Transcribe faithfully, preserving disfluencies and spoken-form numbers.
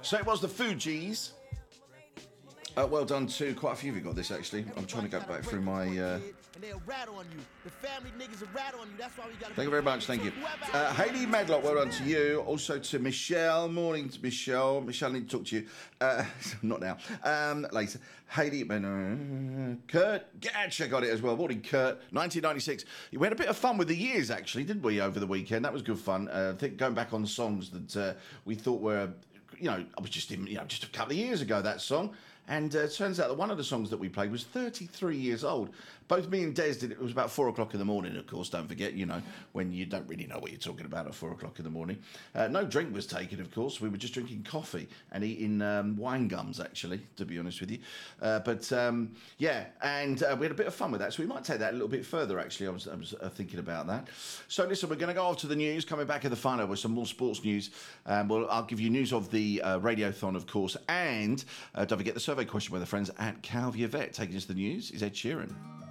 So it was the Fugees. Uh, well done to quite a few of you got this, actually. I'm trying to go back through my... Uh... Thank you very much, thank you. Uh, Hayley Medlock, well done to you. Also to Michelle. Morning to Michelle. Michelle, I need to talk to you. Uh, not now. Um, later. Hayley... Uh, Kurt Gatcha got it as well. Morning, Kurt. nineteen ninety-six. We had a bit of fun with the years, actually, didn't we, over the weekend? That was good fun. Uh, I think going back on songs that uh, we thought were... You know, I was just in, you know, just a couple of years ago, that song. And uh, it turns out that one of the songs that we played was thirty-three years old. Both me and Des did it. It was about four o'clock in the morning, of course. Don't forget, you know, when you don't really know what you're talking about at four o'clock in the morning. Uh, no drink was taken, of course. We were just drinking coffee and eating um, wine gums, actually, to be honest with you. Uh, but, um, yeah, and uh, we had a bit of fun with that. So we might take that a little bit further, actually. I was, I was uh, thinking about that. So, listen, we're going to go off to the news. Coming back at the final with some more sports news. Um, well, I'll give you news of the uh, Radiothon, of course. And uh, don't forget the survey question with the friends at Calvia Vet. Taking us to the news is Ed Sheeran.